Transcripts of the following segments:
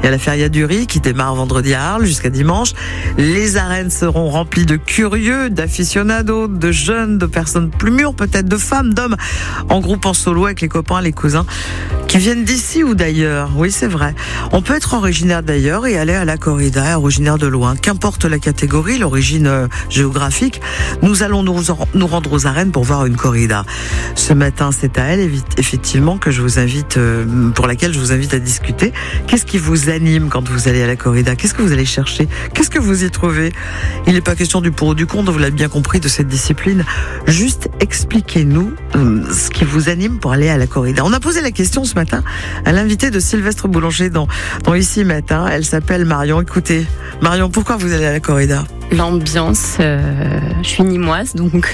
Il y a la Feria du Riz qui démarre vendredi à Arles jusqu'à dimanche. Les arènes seront remplies de curieux, d'aficionados, de jeunes, de personnes plus mûres, peut-être de femmes, d'hommes, en groupe, en solo, avec les copains, les cousins, qui viennent d'ici ou d'ailleurs. Oui, c'est vrai. On peut être originaire d'ailleurs et aller à la corrida, originaire de loin. Qu'importe la catégorie, l'origine géographique, nous allons nous rendre aux arènes pour voir une corrida. Ce matin, c'est à elle, effectivement, que je vous invite, pour laquelle je vous invite à discuter. Qu'est-ce qui vous anime quand vous allez à la corrida? Qu'est-ce que vous allez chercher? Qu'est-ce que vous y trouvez? Il n'est pas question du pour ou du contre, vous l'avez bien compris, de cette discipline. Juste expliquez-nous ce qui vous anime pour aller à la corrida. On a posé la question ce matin à l'invité de Sylvestre Boulanger dans Ici Matin. Elle s'appelle Marion. Écoutez, Marion, pourquoi vous allez à la corrida? L'ambiance, je suis nîmoise, donc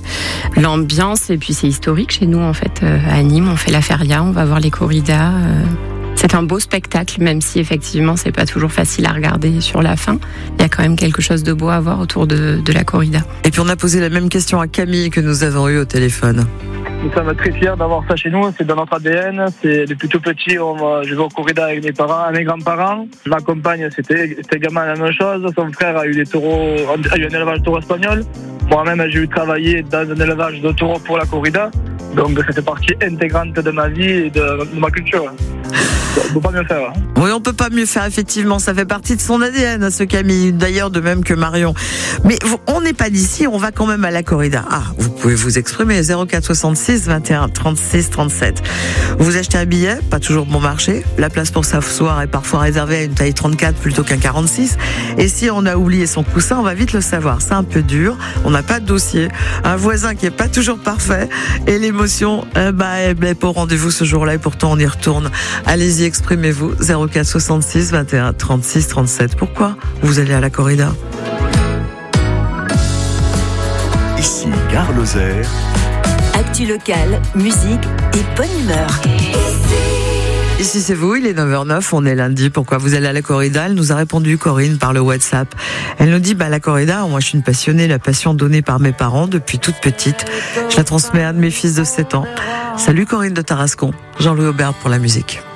l'ambiance, et puis c'est historique chez nous en fait, à Nîmes, on fait la feria, on va voir les corridas. C'est un beau spectacle, même si effectivement c'est pas toujours facile à regarder sur la fin. Il y a quand même quelque chose de beau à voir autour de la corrida. Et puis on a posé la même question à Camille que nous avons eue au téléphone. Nous sommes très fiers d'avoir ça chez nous, c'est dans notre ADN. C'est depuis tout petit, je vais au corrida avec mes parents, mes grands-parents. Ma compagne, c'était également la même chose. Son frère a eu un élevage de taureaux espagnol. Moi-même, j'ai eu travaillé dans un élevage de taureaux pour la corrida. Donc, ça fait partie intégrante de ma vie et de ma culture. On peut pas mieux faire. Oui, on peut pas mieux faire, effectivement. Ça fait partie de son ADN, ce Camille. D'ailleurs, de même que Marion. Mais on n'est pas d'ici, on va quand même à la corrida. Ah, vous pouvez vous exprimer. 04 66 21 36 37. Vous achetez un billet, pas toujours bon marché. La place pour s'asseoir est parfois réservée à une taille 34 plutôt qu'un 46. Et si on a oublié son coussin, on va vite le savoir. C'est un peu dur. On n'a pas de dossier. Un voisin qui est pas toujours parfait. Et l'émotion, elle n'est pas au rendez-vous ce jour-là. Et pourtant, on y retourne. Allez-y, exprimez-vous. 04 66 21 36 37. Pourquoi vous allez à la corrida? Ici Gare Lozère. Actu locale, musique et bonne humeur. Ici c'est vous, il est 9h09, on est lundi. Pourquoi vous allez à la corrida? Elle nous a répondu, Corinne, par le WhatsApp. Elle nous dit, la corrida, moi je suis une passionnée, la passion donnée par mes parents depuis toute petite. Je la transmets à un de mes fils de 7 ans. Salut Corinne de Tarascon. Jean-Louis Aubert pour la musique.